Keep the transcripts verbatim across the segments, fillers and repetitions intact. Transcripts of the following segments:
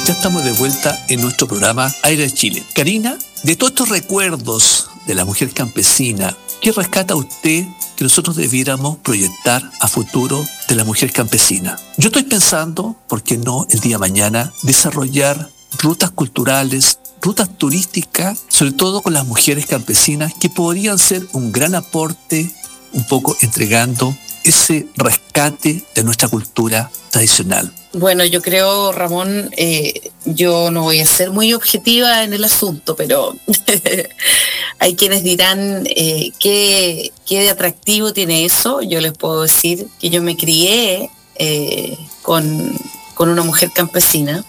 Ya estamos de vuelta en nuestro programa Aire de Chile. Karina, de todos estos recuerdos de la mujer campesina, ¿qué rescata usted que nosotros debiéramos proyectar a futuro de la mujer campesina? Yo estoy pensando, ¿por qué no el día de mañana, desarrollar rutas culturales, rutas turísticas, sobre todo con las mujeres campesinas, que podrían ser un gran aporte, un poco entregando ese rescate de nuestra cultura tradicional? Bueno, yo creo, Ramón, eh, yo no voy a ser muy objetiva en el asunto, pero hay quienes dirán eh, qué, qué de atractivo tiene eso. Yo les puedo decir que yo me crié eh, con, con una mujer campesina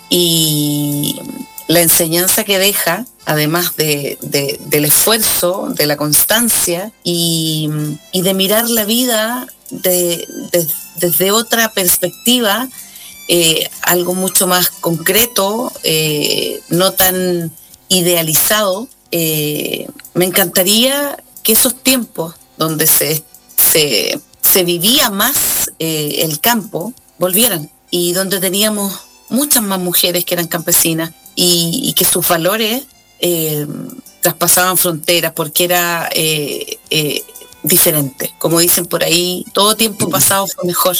y la enseñanza que deja, además de, de, del esfuerzo, de la constancia y, y de mirar la vida de, de, desde otra perspectiva, Eh, algo mucho más concreto, eh, no tan idealizado. Eh, me encantaría que esos tiempos donde se, se, se vivía más eh, el campo volvieran, y donde teníamos muchas más mujeres que eran campesinas y, y que sus valores eh, traspasaban fronteras, porque era eh, eh, diferente. Como dicen por ahí, todo tiempo pasado fue mejor.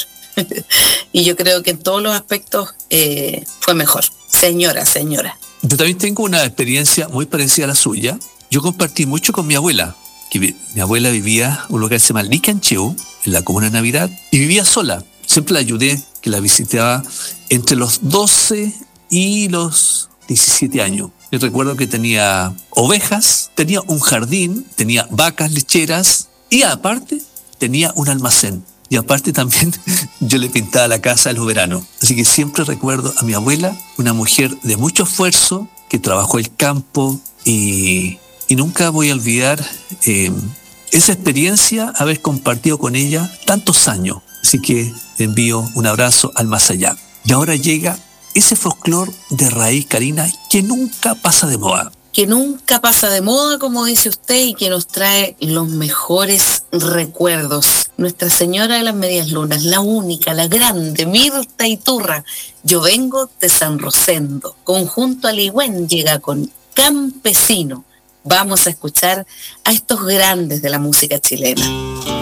Y yo creo que en todos los aspectos eh, fue mejor. Señora, señora. Yo también tengo una experiencia muy parecida a la suya. Yo compartí mucho con mi abuela, que vi, mi abuela vivía en un lugar que se llama Licancheu, en la comuna de Navidad, y vivía sola. Siempre la ayudé, que la visitaba entre los doce y los diecisiete años. Yo recuerdo que tenía ovejas, tenía un jardín, tenía vacas lecheras y aparte tenía un almacén. Y aparte también yo le pintaba la casa en los veranos. Así que siempre recuerdo a mi abuela, una mujer de mucho esfuerzo, que trabajó el campo, y, y nunca voy a olvidar eh, esa experiencia, haber compartido con ella tantos años. Así que le envío un abrazo al más allá. Y ahora llega ese folclore de raíz, Karina, que nunca pasa de moda. Que nunca pasa de moda, como dice usted, y que nos trae los mejores recuerdos. Nuestra Señora de las Medias Lunas, la única, la grande, Mirta Iturra. Yo vengo de San Rosendo. Conjunto Aligüen llega con Campesino. Vamos a escuchar a estos grandes de la música chilena.